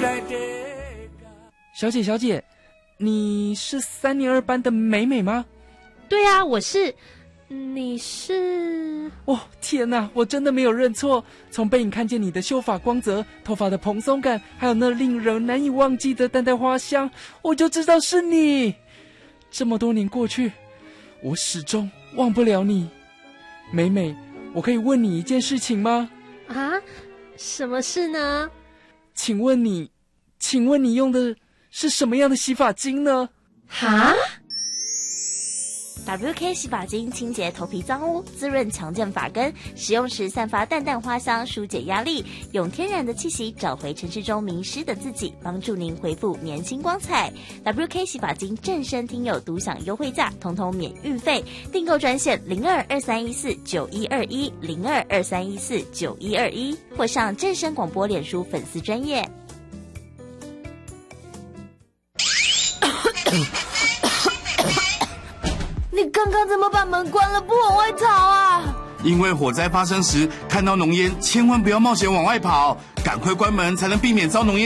小姐，你是3年2班的美美吗？ 对啊，我是。你是？ 哦，天哪，我真的没有认错。从背影看见你的秀发光泽、头发的蓬松感，还有那令人难以忘记的淡淡花香，我就知道是你。这么多年过去，我始终忘不了你。美美，我可以问你一件事情吗？ 啊？什么事呢？ 请问你用的是什么样的洗发精呢？ 哈 ？WK 洗发精清洁头皮脏污，滋润强健发根，使用时散发淡淡花香，疏解压力，用天然的气息找回城市中迷失的自己，帮助您恢复年轻光彩。WK 洗发精正声听友独享优惠价，统统免运费，订购专线02231491210223149121，或上正声广播脸书粉丝专页。 你刚刚怎么把门关了不往外逃啊？ 因为火灾发生时看到浓烟，千万不要冒险往外跑，赶快关门才能避免遭浓烟